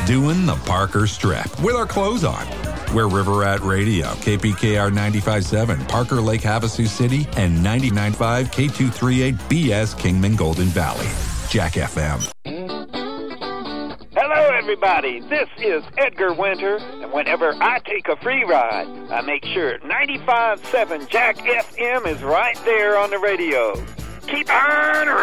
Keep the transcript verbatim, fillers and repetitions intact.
doing the Parker Strip with our clothes on. We're River Rat Radio, K P K R ninety-five point seven, Parker Lake, Havasu City, and ninety-nine point five K two thirty-eight B S Kingman Golden Valley. Jack F M. Hello, everybody. This is Edgar Winter, and whenever I take a free ride, I make sure ninety-five point seven Jack F M is right there on the radio. Keep on